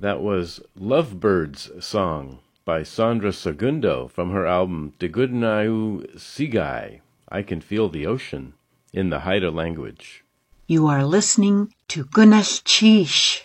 That was Lovebird's Song by Sandra Segundo from her album Tegudnau Sigai, I Can Feel the Ocean, in the Haida language. You are listening to Gunash Chish.